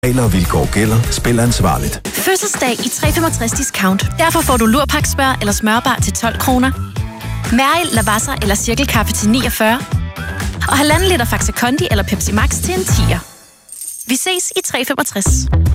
Regler og vilkår gælder. Spil ansvarligt. Fødselsdag i 365 Discount. Derfor får du lurpaksmør eller smørbar til 12 kroner. Mærel, Lavazza eller cirkelkaffe til 49. Og 1,5 liter Faxe Kondi eller Pepsi Max til en 10'er. Vi ses i 365.